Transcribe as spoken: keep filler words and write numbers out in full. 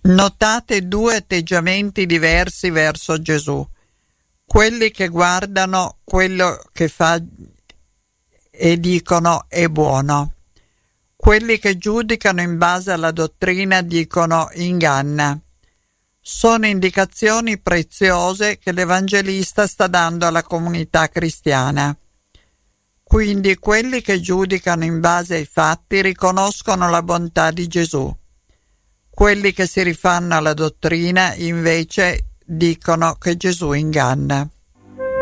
Notate due atteggiamenti diversi verso Gesù. Quelli che guardano quello che fa e dicono è buono. Quelli che giudicano in base alla dottrina dicono inganna. Sono indicazioni preziose che l'Evangelista sta dando alla comunità cristiana. Quindi quelli che giudicano in base ai fatti riconoscono la bontà di Gesù. Quelli che si rifanno alla dottrina invece dicono che Gesù inganna.